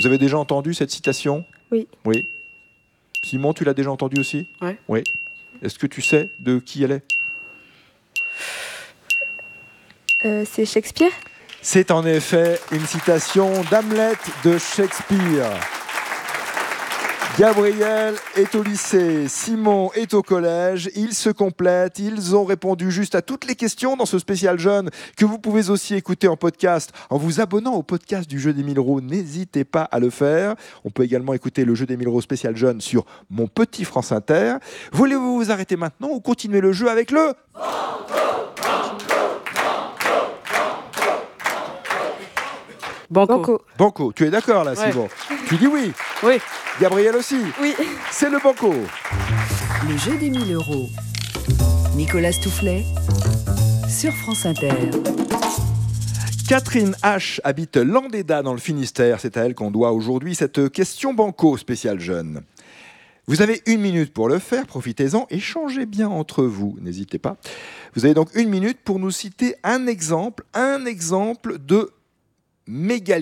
Vous avez déjà entendu cette citation ? Oui. Oui. Simon, tu l'as déjà entendu aussi ? Ouais. Oui. Est-ce que tu sais de qui elle est ? C'est Shakespeare ? C'est en effet une citation d'Hamlet de Shakespeare. Gabriel est au lycée, Simon est au collège, ils se complètent, ils ont répondu juste à toutes les questions dans ce spécial jeune que vous pouvez aussi écouter en podcast en vous abonnant au podcast du Jeu des 1000 euros, n'hésitez pas à le faire. On peut également écouter le Jeu des 1000 euros spécial jeune sur Mon Petit France Inter. Voulez-vous vous arrêter maintenant ou continuer le jeu avec le... Banco. Banco, tu es d'accord là, Ouais. Simon ? Tu dis oui. Oui. Gabriel aussi. Oui. C'est le Banco. Le jeu des 1000 euros. Nicolas Toufflet sur France Inter. Catherine H. habite Landéda dans le Finistère. C'est à elle qu'on doit aujourd'hui cette question Banco spéciale jeune. Vous avez 1 minute pour le faire, profitez-en, échangez bien entre vous, n'hésitez pas. Vous avez donc 1 minute pour nous citer un exemple de mégalithe.